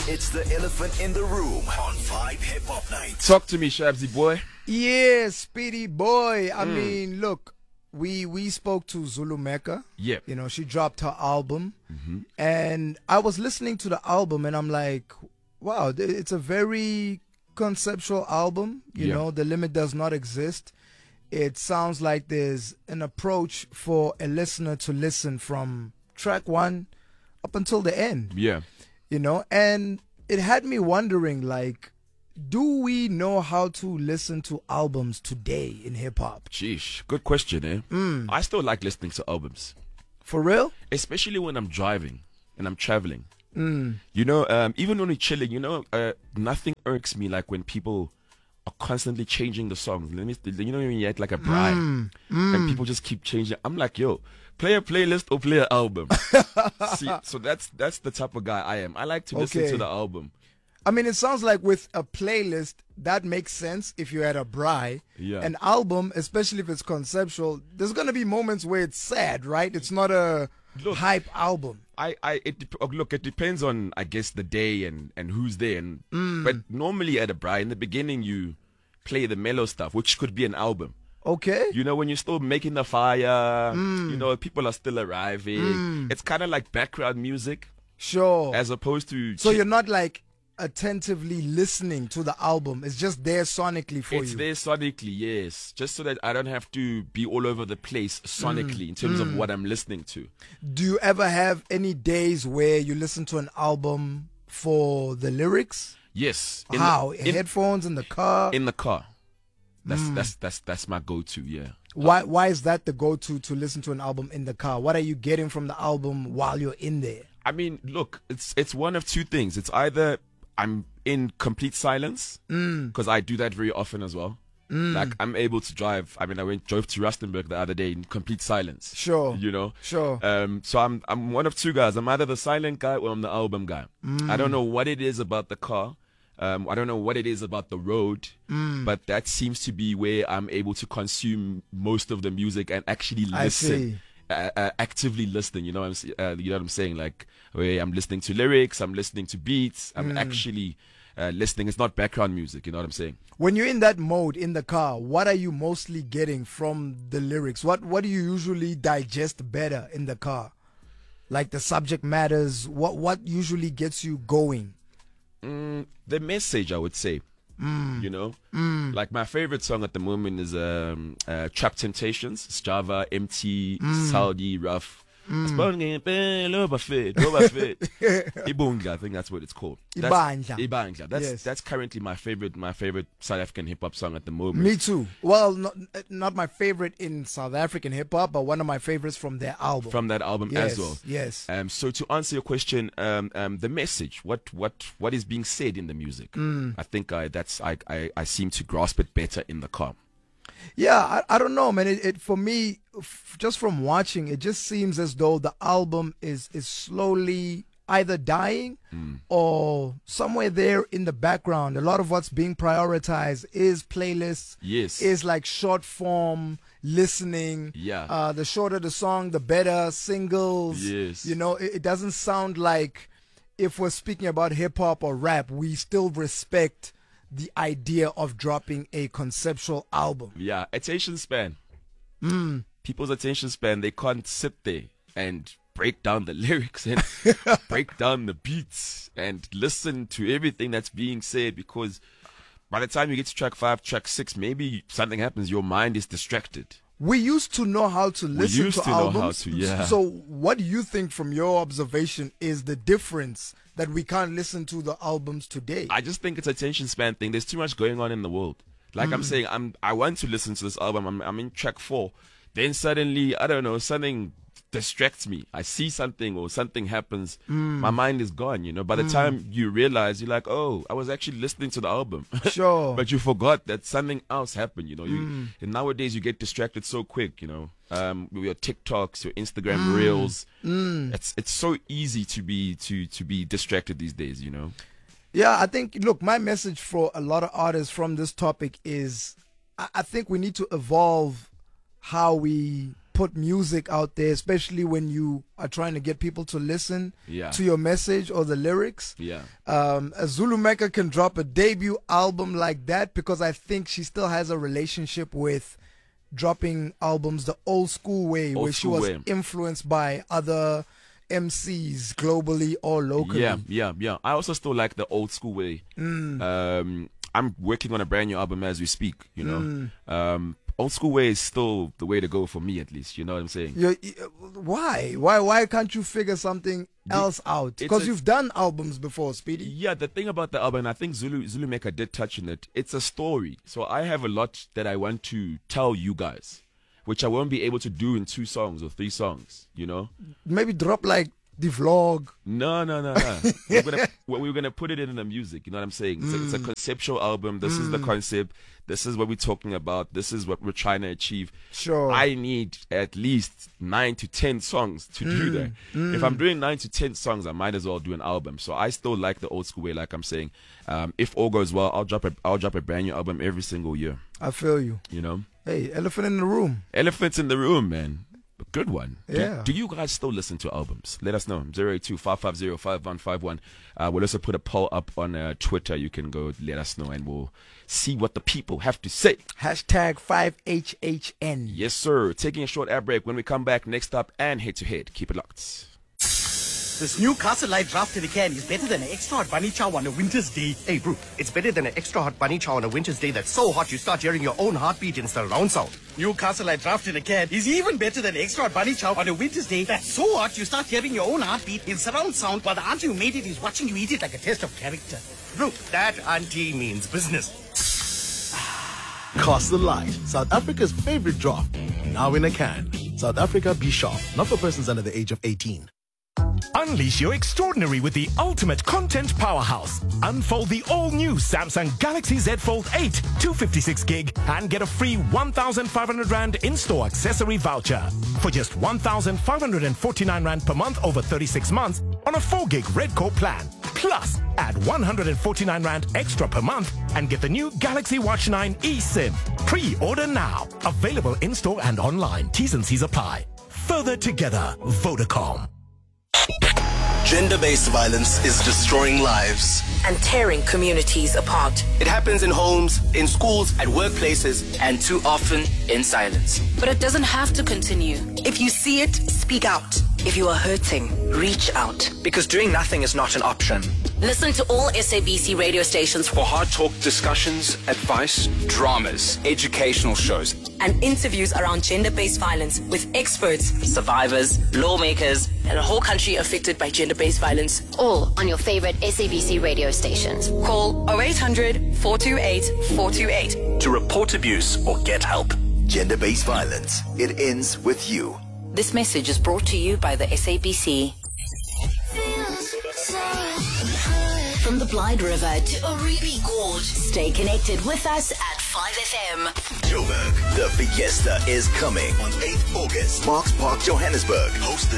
It's the elephant in the room on Vibe Hip Hop Night. Talk to me, Shabzy boy. Yeah, Speedy boy. I mean, look, we spoke to Zulu Mecca. Yep. You know, she dropped her album. And I was listening to the album and I'm like, wow, it's a very conceptual album. You Yeah. know, the limit does not exist. It sounds like there's an approach for a listener to listen from track one up until the end. Yeah. You know, and it had me wondering, like, do we know how to listen to albums today in hip hop? Sheesh. Good question, eh? I still like listening to albums, For real? especially when I'm driving and I'm traveling. You know, even when we're chilling, you know, nothing irks me like when people are constantly changing the songs. You know, when you act like a bride and people just keep changing. I'm like, yo, play a playlist or play an album. See, so that's the type of guy I am. I like to listen Okay. to the album. I mean, it sounds like with a playlist, that makes sense if you're at a braai. Yeah. An album, especially if it's conceptual, there's going to be moments where it's sad, right? It's not a Look. hype album. Look, it depends on, I guess, the day and who's there. But normally at a braai, in the beginning, you play the mellow stuff, which could be an album. Okay? You know, when you're still making the fire, you know, people are still arriving. It's kind of like background music Sure. as opposed to... So you're not like attentively listening to the album. It's just there sonically for It's you. there sonically, yes. Just so that I don't have to be all over the place sonically in terms of what I'm listening to. Do you ever have any days where you listen to an album for the lyrics? Yes. How? Headphones in the car? In the car. That's my go-to, yeah. Why is that the go-to to listen to an album in the car? What are you getting from the album while you're in there? I mean, look, it's one of two things. It's either I'm in complete silence, because I do that very often as well. Like, I'm able to drive. I mean, drove to Rustenburg the other day in complete silence. Sure. You know? Sure. So I'm one of two guys. I'm either the silent guy or I'm the album guy. I don't know what it is about the car. I don't know what it is about the road, but that seems to be where I'm able to consume most of the music and actually I listen. see. Actively listening, you know what I'm saying? Like, where I'm listening to lyrics, I'm listening to beats, I'm actually listening. It's not background music, you know what I'm saying? When you're in that mode in the car, what are you mostly getting from the lyrics? What do you usually digest better in the car? Like the subject matters, what usually gets you going? The message, I would say. You know, like my favorite song at the moment is Trap Temptations. It's Java, MT, Saudi, Rough. Ibunga, I think that's what it's called. Ibandla. Ibandla. Yes. That's currently my favorite South African hip hop song at the moment. Me too. Well, not my favorite in South African hip hop, but one of my favorites from their album. From that album yes, as well. Yes. So to answer your question, the message, what is being said in the music, I think I seem to grasp it better in the car. Yeah, I don't know, man. It for me, just from watching, it just seems as though the album is slowly either dying or somewhere there in the background. A lot of what's being prioritized is playlists. Yes. Is like short form listening. Yeah. The shorter the song, the better. Singles. Yes. You know, it doesn't sound like if we're speaking about hip hop or rap, we still respect the idea of dropping a conceptual album. Yeah, attention span. People's attention span, they can't sit there and break down the lyrics and break down the beats and listen to everything that's being said, because by the time you get to track 5, track 6, maybe something happens, your mind is distracted. We used to know how to listen used to to know albums. how to, yeah. So what do you think from your observation is the difference that we can't listen to the albums today? I just think it's attention span thing. There's too much going on in the world. Like I'm saying, I want to listen to this album. I'm in track 4. Then suddenly, I don't know, something distracts me. I see something or something happens. My mind is gone, you know. By the time you realize, you're like, oh, I was actually listening to the album. Sure. But you forgot that something else happened, you know. And nowadays you get distracted so quick, you know. With your TikToks, your Instagram reels. It's so easy to be distracted these days, you know. Yeah, I think, look, my message for a lot of artists from this topic is I think we need to evolve how we put music out there, especially when you are trying to get people to listen Yeah. to your message or the lyrics. Yeah. Zulu Mecca can drop a debut album like that because I think she still has a relationship with dropping albums the old school way, Old where she school was way. influenced by other MCs globally or locally. Yeah. I also still like the old school way. I'm working on a brand new album as we speak, you know. Old school way is still the way to go for me, at least. You know what I'm saying? Why can't you figure something else out? Because a- you've done albums before, Speedy. Yeah, the thing about the album, and I think Zulu Mecca did touch on it, it's a story. So I have a lot that I want to tell you guys, which I won't be able to do in 2 songs or 3 songs, you know? Maybe drop like the vlog. No. we're gonna put it in the music. You know what I'm saying? It's a conceptual album. This is the concept. This is what we're talking about. This is what we're trying to achieve. Sure. I need at least 9 to 10 songs to do that. If I'm doing 9 to 10 songs, I might as well do an album. So I still like the old school way. Like I'm saying, if all goes well, I'll drop a brand new album every single year. I feel you. You know, Hey, elephant in the room. Elephants in the Room, man. A good one. Yeah. Do you guys still listen to albums? Let us know. 082-550-5151. We'll also put a poll up on Twitter. You can go let us know and we'll see what the people have to say. Hashtag 5HHN. Yes, sir. Taking a short ad break. When we come back, next up and head to head. Keep it locked. This new Castle Light draft in a can is better than an extra hot bunny chow on a winter's day. Hey, bro, it's better than an extra hot bunny chow on a winter's day that's so hot you start hearing your own heartbeat in surround sound. New Castle Light draft in a can is even better than extra hot bunny chow on a winter's day that's so hot you start hearing your own heartbeat in surround sound while the auntie who made it is watching you eat it like a test of character. Bro, that auntie means business. Castle Light, South Africa's favorite draft. Now in a can. South Africa, be sharp. Not for persons under the age of 18. Unleash your extraordinary with the ultimate content powerhouse. Unfold the all-new Samsung Galaxy Z Fold 8 256 gig and get a free 1,500 Rand in-store accessory voucher for just 1,549 Rand per month over 36 months on a 4 gig Redcore plan. Plus, add 149 Rand extra per month and get the new Galaxy Watch 9 eSIM. Pre-order now. Available in-store and online. T's and C's apply. Further together, Vodacom. Gender-based violence is destroying lives. And tearing communities apart. It happens in homes, in schools, at workplaces, And too often in silence. But it doesn't have to continue. If you see it, speak out. If you are hurting, reach out. Because doing nothing is not an option. Listen to all SABC radio stations For hard talk discussions, advice, dramas, educational shows, and interviews around gender-based violence with experts, survivors, lawmakers, and a whole country affected by gender-based violence. All on your favorite SABC radio stations. Call 0800 428 428. To report abuse or get help. Gender-based violence. It ends with you. This message is brought to you by the SABC. From the Blyde River to Oribi Gorge. Stay connected with us at 5FM. Joburg, the fiesta is coming on 8th August. Marks Park, Johannesburg. Hosted